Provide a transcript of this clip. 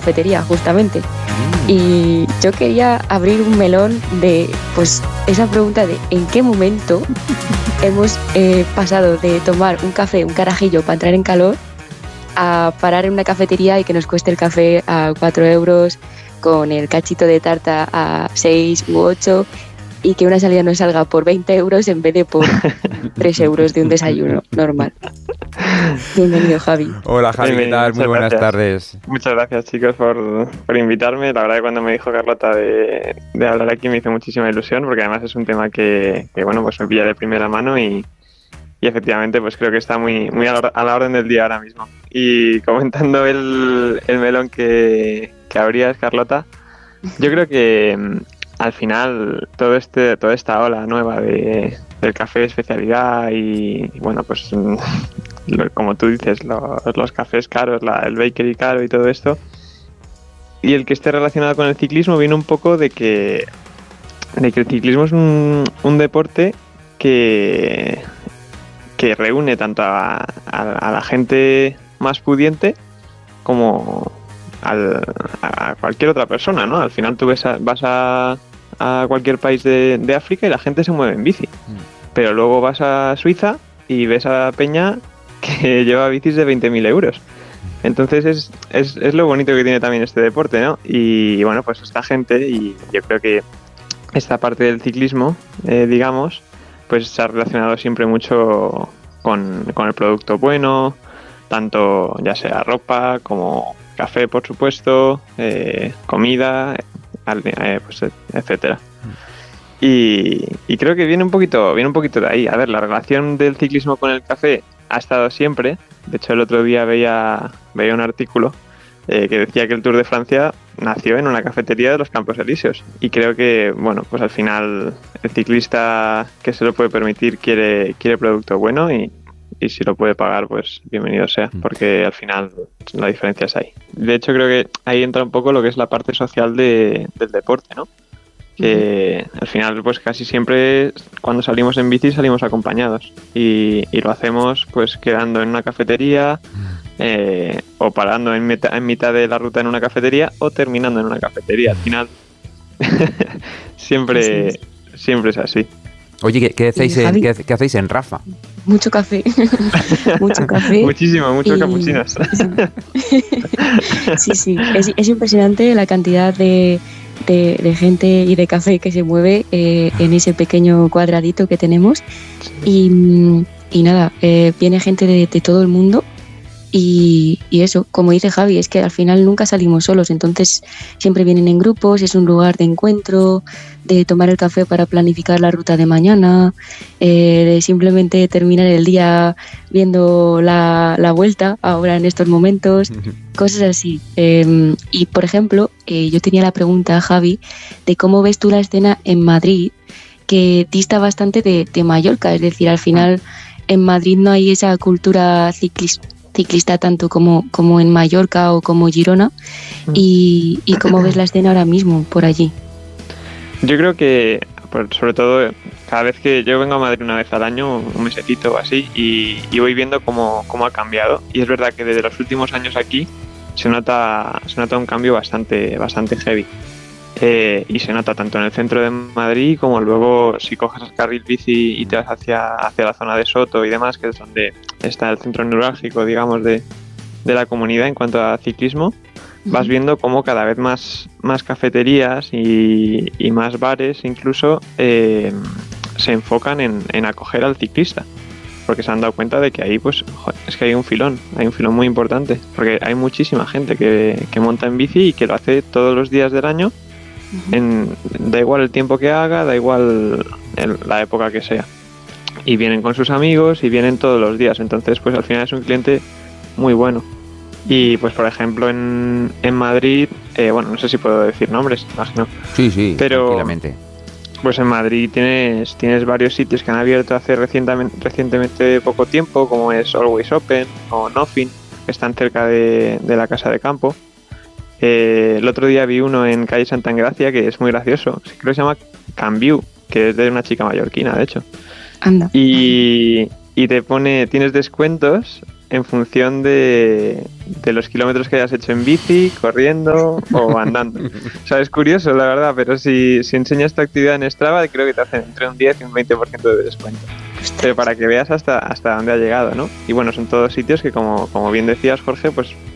cafetería, justamente. Y yo quería abrir un melón de, pues, esa pregunta de ¿en qué momento hemos pasado de tomar un café, un carajillo para entrar en calor, a parar en una cafetería y que nos cueste el café a 4 euros, con el cachito de tarta a 6 u 8, y que una salida nos salga por 20 euros en vez de por 3 euros de un desayuno normal? Bienvenido, Javi. Hola, Javi, ¿qué tal? Muy buenas tardes. Muchas gracias, chicos, por invitarme. La verdad que cuando me dijo Carlota de hablar aquí me hizo muchísima ilusión, porque además es un tema que bueno, pues me pilla de primera mano y efectivamente pues creo que está muy a la orden del día ahora mismo. Y comentando el melón que abrías, Carlota, yo creo que al final toda esta ola nueva del café de especialidad y bueno, pues como tú dices, los cafés caros, el bakery caro y todo esto, y el que esté relacionado con el ciclismo viene un poco de que el ciclismo es un deporte que reúne tanto a la gente más pudiente como a cualquier otra persona, ¿no? Al final tú vas a cualquier país de África y la gente se mueve en bici, pero luego vas a Suiza y ves a Peña que lleva bicis de 20.000 euros. Entonces es lo bonito que tiene también este deporte, ¿no? Y bueno, pues esta gente, y yo creo que esta parte del ciclismo, digamos, pues se ha relacionado siempre mucho con el producto bueno, tanto ya sea ropa como café, por supuesto, comida, pues, etcétera. Y creo que viene un poquito de ahí. A ver, la relación del ciclismo con el café ha estado siempre. De hecho, el otro día veía un artículo que decía que el Tour de Francia nació en una cafetería de los Campos Elíseos. Y creo que, bueno, pues al final el ciclista que se lo puede permitir quiere producto bueno y si lo puede pagar, pues bienvenido sea, porque al final la diferencia es ahí. De hecho, creo que ahí entra un poco lo que es la parte social del deporte, ¿no? Que al final, pues casi siempre cuando salimos en bici salimos acompañados y lo hacemos pues quedando en una cafetería o parando en mitad de la ruta en una cafetería o terminando en una cafetería. Al final siempre es así. Oye, ¿qué hacéis en Rafa? Mucho café. Mucho café. Muchos capuchinos. Sí. Es impresionante la cantidad de gente y de café que se mueve en ese pequeño cuadradito que tenemos. Y nada, viene gente de todo el mundo. Y eso, como dice Javi, es que al final nunca salimos solos, entonces siempre vienen en grupos, es un lugar de encuentro, de tomar el café para planificar la ruta de mañana, de simplemente terminar el día viendo la vuelta ahora en estos momentos, cosas así. Y por ejemplo, yo tenía la pregunta, Javi, de cómo ves tú la escena en Madrid, que dista bastante de Mallorca, es decir, al final en Madrid no hay esa cultura ciclista tanto como en Mallorca o como Girona, y cómo ves la escena ahora mismo por allí. Yo creo que, sobre todo, cada vez que yo vengo a Madrid una vez al año, un mesecito o así, y voy viendo cómo ha cambiado, y es verdad que desde los últimos años aquí se nota un cambio bastante heavy. Y se nota tanto en el centro de Madrid como luego si coges el carril bici y te vas hacia la zona de Soto y demás, que es donde está el centro neurálgico, digamos, de la comunidad en cuanto a ciclismo. Vas viendo cómo cada vez más cafeterías y más bares incluso se enfocan en acoger al ciclista, porque se han dado cuenta de que ahí pues es que hay un filón muy importante, porque hay muchísima gente que monta en bici y que lo hace todos los días del año. Da igual el tiempo que haga, da igual la época que sea, y vienen con sus amigos y vienen todos los días, entonces pues al final es un cliente muy bueno. Y pues por ejemplo en Madrid, bueno, no sé si puedo decir nombres, imagino. Sí, pero tranquilamente. Pues en Madrid tienes varios sitios que han abierto hace recientemente poco tiempo, como es Always Open o Nothing, que están cerca de la casa de campo. El otro día vi uno en calle Santa Engracia que es muy gracioso, creo que se llama Cambiu, que es de una chica mallorquina, de hecho. Anda. Y te pone, tienes descuentos en función de los kilómetros que hayas hecho en bici, corriendo o andando. O sea, es curioso, la verdad, pero si enseñas tu actividad en Strava, creo que te hacen entre un 10 y un 20% de descuento. Pero para que veas hasta dónde ha llegado, ¿no? Y bueno, son todos sitios que, como bien decías, Jorge, pues